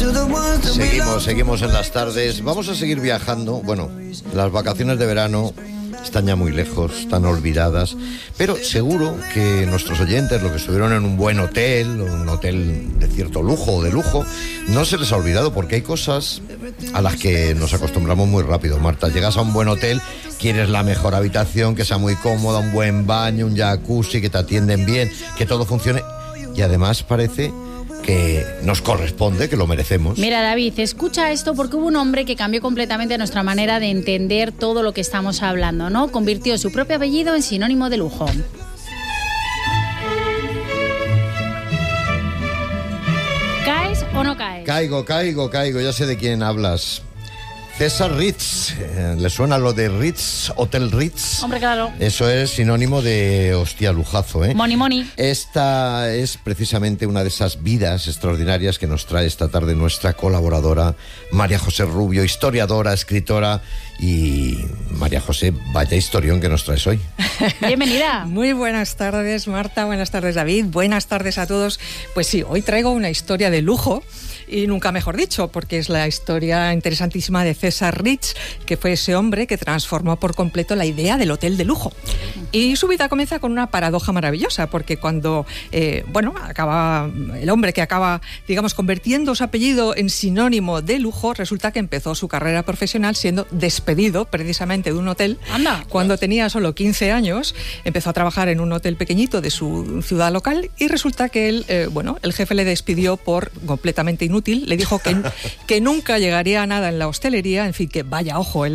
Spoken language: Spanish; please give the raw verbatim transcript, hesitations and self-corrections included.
Seguimos, seguimos en las tardes. Vamos a seguir viajando. Bueno, las vacaciones de verano están ya muy lejos, están olvidadas, pero seguro que nuestros oyentes, los que estuvieron en un buen hotel, un hotel de cierto lujo o de lujo, no se les ha olvidado, porque hay cosas a las que nos acostumbramos muy rápido. Marta, llegas a un buen hotel, quieres la mejor habitación, que sea muy cómoda, un buen baño, un jacuzzi, que te atienden bien, que todo funcione, y además parece que nos corresponde, que lo merecemos. Mira, David, escucha esto, porque hubo un hombre que cambió completamente nuestra manera de entender todo lo que estamos hablando, ¿no? Convirtió su propio apellido en sinónimo de lujo. ¿Caes o no caes? Caigo, caigo, caigo, ya sé de quién hablas. César Ritz, eh, ¿le suena lo de Ritz, Hotel Ritz? Hombre, claro. Eso es sinónimo de, hostia, lujazo, ¿eh? Money, money. Esta es precisamente una de esas vidas extraordinarias que nos trae esta tarde nuestra colaboradora, María José Rubio, historiadora, escritora. Y María José, vaya historión que nos traes hoy. Bienvenida. Muy buenas tardes, Marta, buenas tardes, David, buenas tardes a todos. Pues sí, hoy traigo una historia de lujo, y nunca mejor dicho, porque es la historia interesantísima de César Ritz, que fue ese hombre que transformó por completo la idea del hotel de lujo. Y su vida comienza con una paradoja maravillosa, porque cuando, eh, bueno, acaba el hombre que acaba, digamos, convirtiendo su apellido en sinónimo de lujo, resulta que empezó su carrera profesional siendo despedido precisamente de un hotel. Anda. Cuando tenía solo quince años, empezó a trabajar en un hotel pequeñito de su ciudad local, y resulta que él, eh, bueno, el jefe le despidió por completamente inútil, le dijo que, que nunca llegaría a nada en la hostelería, en fin, que vaya ojo, él